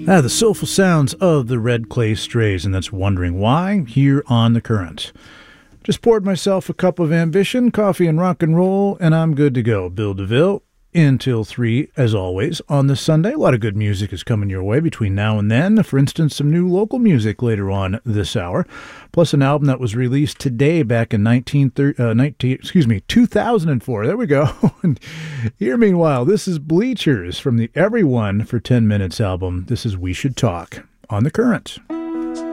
The soulful sounds of the Red Clay Strays, and that's Wondering Why, here on The Current. Just poured myself a cup of ambition, coffee and rock and roll, and I'm good to go. Bill DeVille, until 3, as always, on this Sunday. A lot of good music is coming your way between now and then. For instance, some new local music later on this hour, plus an album that was released today back in 2004. There we go. And here, meanwhile, this is Bleachers from the Everyone for 10 Minutes album. This is We Should Talk on The Current.